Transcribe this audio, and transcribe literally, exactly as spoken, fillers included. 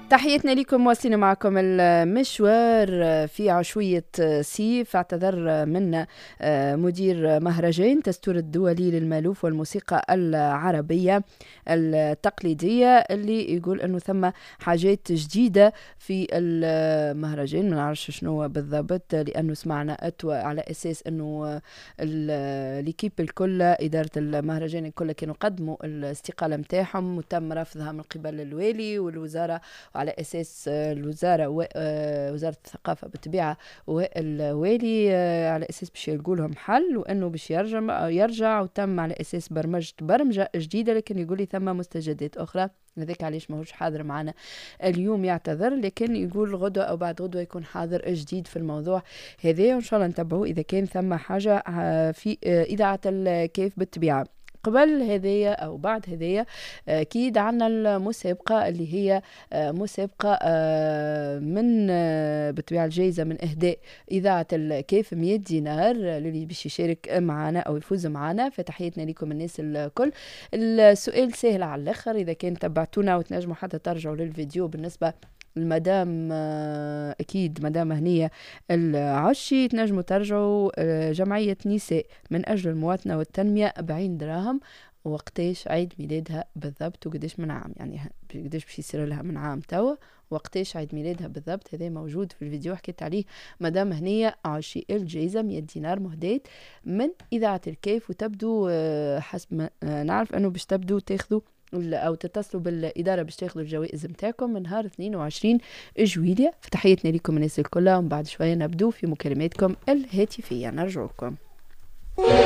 تحياتنا لكم، واصلين معكم المشوار في عشوية سيف. اعتذر منا مدير مهرجان تستور الدولي للمألوف والموسيقى العربية التقليدية اللي يقول انه ثم حاجات جديدة في المهرجان، ما نعرفش شنو بالضبط، لانه سمعنا اتوا على اساس انه ليكيب الكل، ادارة المهرجان الكل كانوا قدموا الاستقالة متاعهم وتم رفضها من قبل الوالي والوزارة، على أساس الوزارة وزارة الثقافة بالطبيعة والوالي على أساس باش يلقولهم حل وأنه باش يرجع يرجع وتم على أساس برمجة برمجة جديدة، لكن يقول لي ثم مستجدات أخرى. هذاك علاش ماهوش حاذر معنا اليوم، يعتذر، لكن يقول غدوة أو بعد غدوة يكون حاذر جديد في الموضوع هذا، وإن شاء الله نتبعوه إذا كان ثم حاجة في إذاعة الكيف بالطبيعة. قبل هذية أو بعد هذية أكيد عنا المسابقة اللي هي مسابقة من بالطبيعة الجائزة من إهداء إذاعة الكيف مية دينار للي باش يشارك معنا أو يفوز معنا. فتحياتنا لكم الناس الكل. السؤال سهل على الآخر، إذا كان تبعتونا وتنجموا حتى ترجعوا للفيديو. بالنسبة المدام أكيد مدام هنية العشي، تنجموا ترجعوا جمعية نساء من أجل المواطنة والتنمية بعين دراهم، وقتاش عيد ميلادها بالضبط وقداش من عام، يعني قداش باش يصير لها من عام توا وقتاش عيد ميلادها بالضبط. هذا موجود في الفيديو حكيت عليه مدام هنية عشي. الجائزة مية دينار مهداة من إذاعة الكيف، وتبدو حسب ما نعرف أنه باش تبدو تاخذوا او تتصلوا بالاداره باش تاخذوا الجوائز نتاعكم من نهار اثنين وعشرين جويلية. فتحياتنا لكم الناس الكل، ومن بعد شويه نبدو في مكالماتكم الهاتفيه. نرجوكم.